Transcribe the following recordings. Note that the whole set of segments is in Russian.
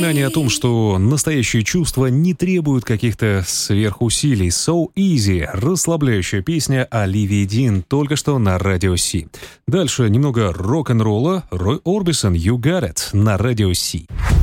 Напоминание о том, что настоящие чувства не требуют каких-то сверхусилий. So Easy — расслабляющая песня Оливии Дин только что на Радио Си. Дальше немного рок-н-ролла. Рой Орбисон «You Got It» на Радио Си.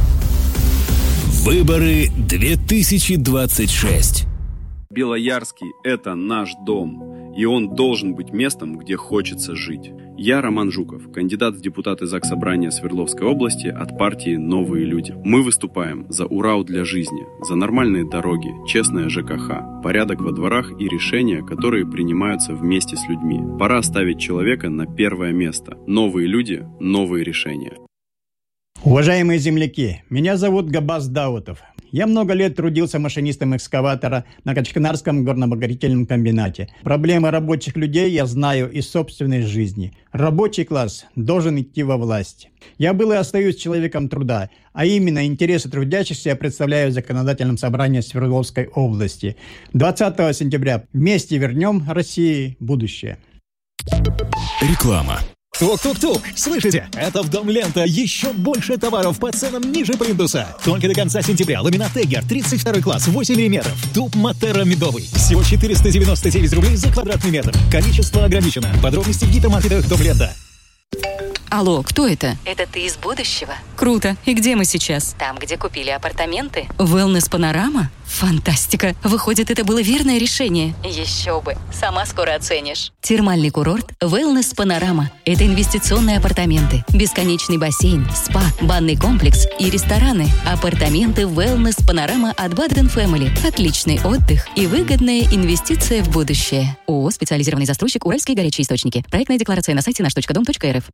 Выборы 2026. Белоярский – это наш дом, и он должен быть местом, где хочется жить. Я Роман Жуков, кандидат в депутаты Заксобрания Свердловской области от партии «Новые люди». Мы выступаем за УРАУ для жизни, за нормальные дороги, честное ЖКХ, порядок во дворах и решения, которые принимаются вместе с людьми. Пора ставить человека на первое место. Новые люди – новые решения. Уважаемые земляки, меня зовут Габаз Даутов. Я много лет трудился машинистом экскаватора на Качканарском горнообогатительном комбинате. Проблемы рабочих людей я знаю из собственной жизни. Рабочий класс должен идти во власть. Я был и остаюсь человеком труда, а именно интересы трудящихся я представляю в Законодательном собрании Свердловской области. 20 сентября вместе вернем России будущее. Реклама. Тук-тук-тук! Слышите? Это в Дом Лента. Еще больше товаров по ценам ниже плинтуса. Только до конца сентября. Ламинат Тегер, 32 класс, 8 мм. Туб Матера медовый. Всего 499 рублей за квадратный метр. Количество ограничено. Подробности в гипермаркетах Дом Лента. Алло, кто это? Это ты из будущего? Круто. И где мы сейчас? Там, где купили апартаменты. Wellness Панорама? Фантастика. Выходит, это было верное решение. Еще бы. Сама скоро оценишь. Термальный курорт Wellness Панорама. Это инвестиционные апартаменты, бесконечный бассейн, спа, банный комплекс и рестораны. Апартаменты Wellness Панорама от Badren Family. Отличный отдых и выгодная инвестиция в будущее. ООО «Специализированный застройщик Уральские горячие источники». Проектная декларация на сайте наш.дом.рф.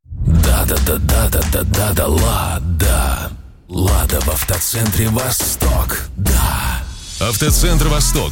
Да, Лада. Лада в автоцентре «Восток». Да. Автоцентр «Восток»